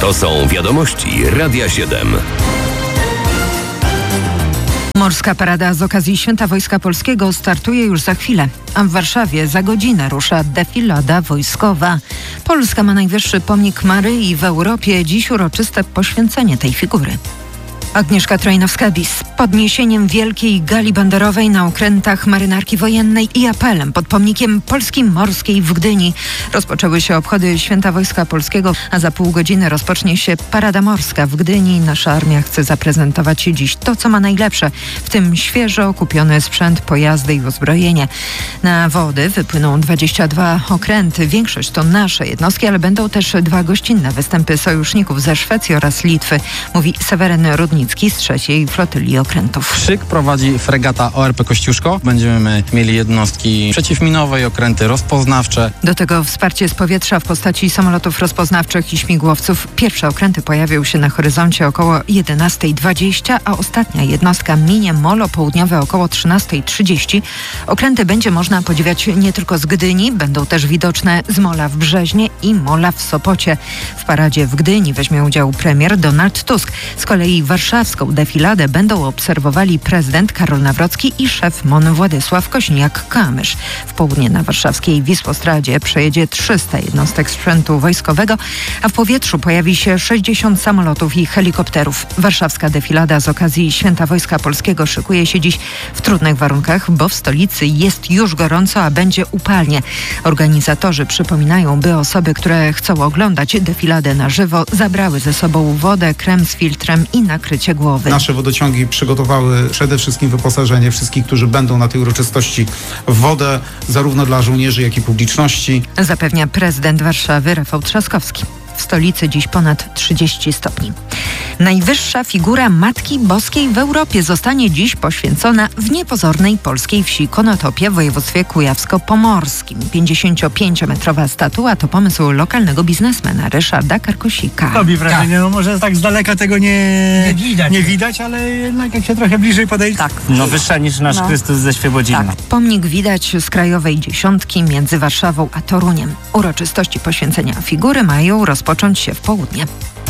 To są wiadomości Radia 7. Morska parada z okazji Święta Wojska Polskiego startuje już za chwilę, a w Warszawie za godzinę rusza defilada wojskowa. Polska ma najwyższy pomnik Maryi w Europie. Dziś uroczyste poświęcenie tej figury. Agnieszka Trojnowska-Bis. Podniesieniem wielkiej gali banderowej na okrętach Marynarki Wojennej i apelem pod pomnikiem Polski Morskiej w Gdyni rozpoczęły się obchody Święta Wojska Polskiego, a za pół godziny rozpocznie się Parada Morska w Gdyni. Nasza armia chce zaprezentować dziś to, co ma najlepsze, w tym świeżo kupiony sprzęt, pojazdy i uzbrojenie. Na wody wypłyną 22 okręty. Większość to nasze jednostki, ale będą też 2 gościnne występy sojuszników ze Szwecji oraz Litwy, mówi Seweryn Rudnicki z 3. Flotyli okrętów. Szyk prowadzi fregata ORP Kościuszko. Będziemy mieli jednostki przeciwminowe i okręty rozpoznawcze. Do tego wsparcie z powietrza w postaci samolotów rozpoznawczych i śmigłowców. Pierwsze okręty pojawią się na horyzoncie około 11:20, a ostatnia jednostka minie molo południowe około 13:30. Okręty będzie można podziwiać nie tylko z Gdyni, będą też widoczne z mola w Brzeźnie i mola w Sopocie. W paradzie w Gdyni weźmie udział premier Donald Tusk. Z kolei warszawską defiladę będą obserwowali prezydent Karol Nawrocki i szef MON Władysław Kośniak-Kamysz. W południe na warszawskiej Wisłostradzie przejedzie 300 jednostek sprzętu wojskowego, a w powietrzu pojawi się 60 samolotów i helikopterów. Warszawska defilada z okazji Święta Wojska Polskiego szykuje się dziś w trudnych warunkach, bo w stolicy jest już gorąco, a będzie upalnie. Organizatorzy przypominają, by osoby, które chcą oglądać defiladę na żywo, zabrały ze sobą wodę, krem z filtrem i nakrycie głowy. Nasze wodociągi przygotowały przede wszystkim wyposażenie wszystkich, którzy będą na tej uroczystości, w wodę, zarówno dla żołnierzy, jak i publiczności. Zapewnia prezydent Warszawy Rafał Trzaskowski. W stolicy dziś ponad 30 stopni. Najwyższa figura Matki Boskiej w Europie zostanie dziś poświęcona w niepozornej polskiej wsi Konotopie w województwie kujawsko-pomorskim. 55-metrowa statua to pomysł lokalnego biznesmena Ryszarda Karkosika. Robi wrażenie, no może tak z daleka tego nie widać, ale jednak jak się trochę bliżej podejdzie. Tak. No wyższa niż nasz Chrystus ze Świebodzina. Tak. Pomnik widać z krajowej dziesiątki między Warszawą a Toruniem. Uroczystości poświęcenia figury mają rozpocząć się w południe.